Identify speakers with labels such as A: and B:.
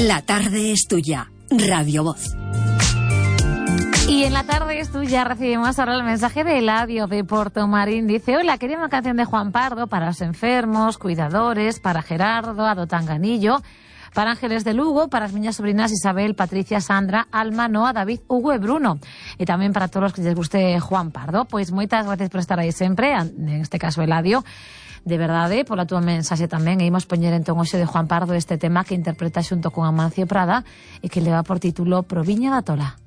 A: La tarde es tuya, Radio Voz.
B: Y en la tarde es tuya recibimos ahora el mensaje de Eladio de Portomarín. Dice: hola, quería una canción de Juan Pardo para los enfermos, cuidadores, para Gerardo, Ado Tanganillo, para Ángeles de Lugo, para las miñas sobrinas Isabel, Patricia, Sandra, Alma, Noa, David, Hugo e Bruno. E tamén para todos os que les guste Juan Pardo. Pois moitas gracias por estar aí sempre, en este caso Eladio. De verdade, pola túa mensaxe tamén, e imos poñer entón hoxe de Juan Pardo este tema que interpreta xunto con Amancio Prada e que leva por título Proviña da Tola.